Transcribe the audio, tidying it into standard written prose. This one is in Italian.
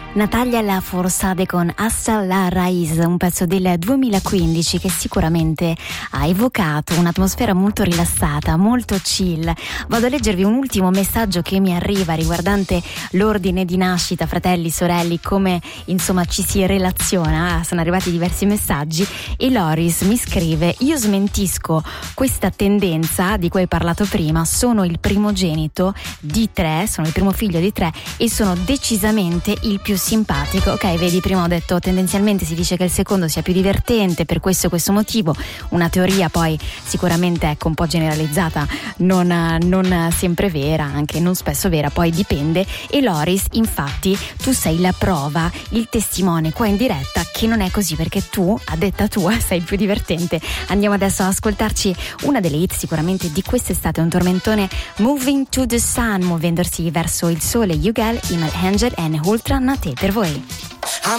Natalia Lafourcade con Hasta la Raíz, un pezzo del 2015 che sicuramente ha evocato un'atmosfera molto rilassata, molto chill. Vado a leggervi un ultimo messaggio che mi arriva riguardante l'ordine di nascita, fratelli, sorelle, come insomma ci si relaziona. Sono arrivati diversi messaggi e Loris mi scrive: io smentisco questa tendenza di cui hai parlato prima, sono il primogenito di 3, sono il primo figlio di 3 e sono decisamente il più simpatico. Ok, vedi, prima ho detto tendenzialmente si dice che il secondo sia più divertente per questo e questo motivo, una teoria poi sicuramente ecco un po' generalizzata, non sempre vera, anche non spesso vera, poi dipende. E Loris, infatti tu sei la prova, il testimone qua in diretta che non è così, perché tu, a detta tua, sei il più divertente. Andiamo adesso ad ascoltarci una delle hit sicuramente di quest'estate, un tormentone, Moving to the Sun, muovendosi verso il sole, Yugal, Imal Angel e Ultra Nate per voi.